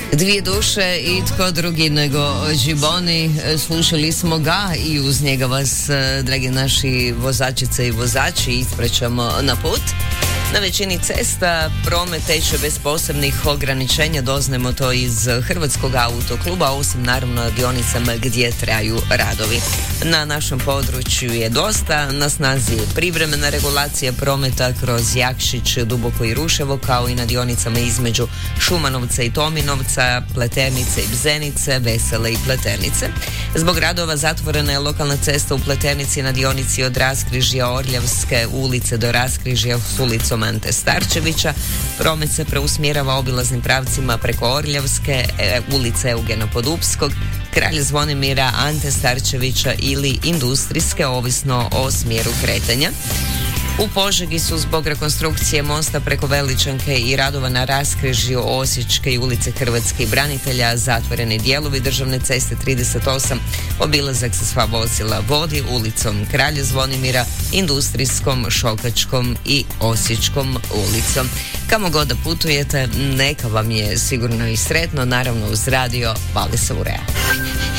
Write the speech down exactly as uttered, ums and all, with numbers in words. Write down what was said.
Dvije duše i tko drugi nego Džiboni. Slušali smo ga i uz njega vas, dragi naši vozačice i vozači, ispraćamo na put. Na većini cesta promet teče bez posebnih ograničenja, doznajemo to iz Hrvatskog autokluba, osim naravno na dionicama gdje traju radovi. Na našem području je dosta, na snazi je privremena regulacija prometa kroz Jakšić, Duboko i Ruševo, kao i na dionicama između Šumanovca i Tominovca, Pleternice i Bzenice, Vesele i Pleternice. Zbog radova zatvorena je lokalna cesta u Pleternici na dionici od raskrižja Orljavske ulice do raskrižja s ulicom Ante Starčevića. Promet se preusmjerava obilaznim pravcima preko Orljavske, e, ulice Eugena Podupskog, Kralja Zvonimira, Ante Starčevića ili Industrijske, ovisno o smjeru kretanja. U Požegi su zbog rekonstrukcije mosta preko Veličanke i radova na raskrižju Osječke i ulice Hrvatskih branitelja zatvoreni dijelovi državne ceste trideset osam, obilazak se sva vozila vodi ulicom Kralja Zvonimira, Industrijskom, Šokačkom i Osječkom ulicom. Kamo god da putujete, neka vam je sigurno i sretno, naravno uz radio Vali se u Rea.